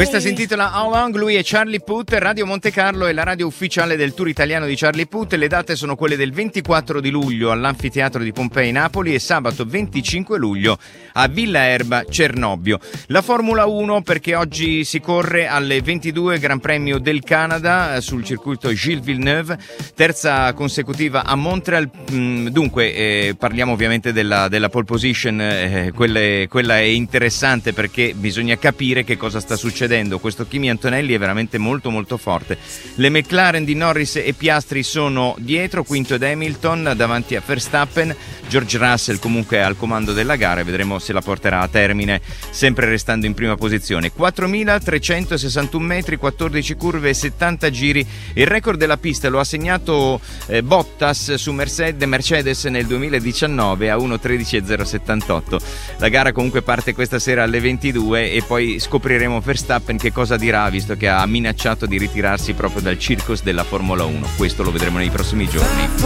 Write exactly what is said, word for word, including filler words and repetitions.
Questa si intitola How Long, lui è Charlie Puth, Radio Monte Carlo è la radio ufficiale del tour italiano di Charlie Puth. Le date sono quelle del ventiquattro di luglio all'Anfiteatro di Pompei Napoli e sabato venticinque luglio a Villa Erba Cernobbio. La Formula uno, perché oggi si corre alle ventidue, Gran Premio del Canada sul circuito Gilles Villeneuve, terza consecutiva a Montreal. Dunque eh, parliamo ovviamente della, della pole position, eh, quelle, quella è interessante perché bisogna capire che cosa sta succedendo. Questo Kimi Antonelli è veramente molto molto forte. Le McLaren di Norris e Piastri sono dietro, quinto ed Hamilton davanti a Verstappen. George Russell comunque è al comando della gara e vedremo se la porterà a termine, sempre restando in prima posizione. quattromilatrecentosessantuno metri, quattordici curve e settanta giri. Il record della pista lo ha segnato eh, Bottas su Mercedes, Mercedes nel duemiladiciannove a uno tredici e zero settantotto. La gara comunque parte questa sera alle ventidue e poi scopriremo Verstappen che cosa dirà, visto che ha minacciato di ritirarsi proprio dal circus della Formula uno. Questo lo vedremo nei prossimi giorni.